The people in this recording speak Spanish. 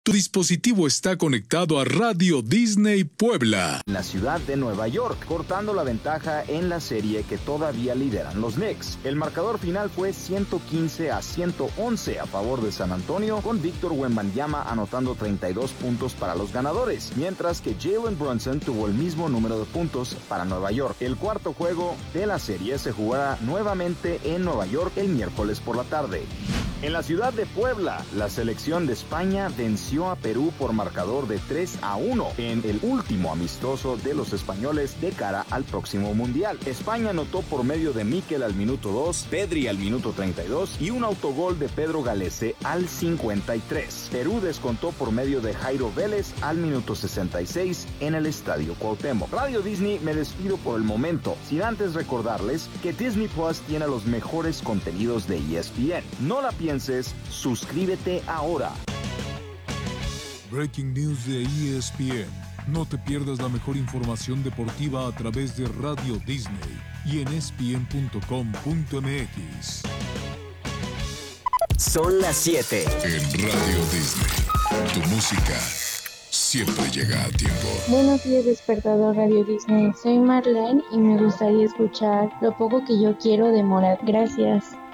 Tu dispositivo está conectado a Radio Disney Puebla. En la ciudad de Nueva York, cortando la ventaja en la serie que todavía lideran los Knicks. El marcador final fue 115-111 a favor de San Antonio, con Víctor Wembanyama anotando 32 puntos para los ganadores, mientras que Jalen Brunson tuvo el mismo número de puntos para Nueva York. El cuarto juego de la serie se jugará nuevamente en Nueva York el miércoles por la tarde. En la ciudad de Puebla, la selección de España venció a Perú por marcador de 3-1 en el último amistoso de los españoles de cara al próximo Mundial. España anotó por medio de Mikel al minuto 2, Pedri al minuto 32 y un autogol de Pedro Galese al 53. Perú descontó por medio de Jairo Vélez al minuto 66 en el Estadio Cuauhtémoc. Radio Disney, me despido por el momento, sin antes recordarles que Disney Plus tiene los mejores contenidos de ESPN. No la pienses, suscríbete ahora. Breaking News de ESPN. No te pierdas la mejor información deportiva a través de Radio Disney y en espn.com.mx. Son las 7. En Radio Disney, tu música siempre llega a tiempo. Buenos días, despertador Radio Disney. Soy Marlene y me gustaría escuchar Lo poco que yo quiero de Morat. Gracias.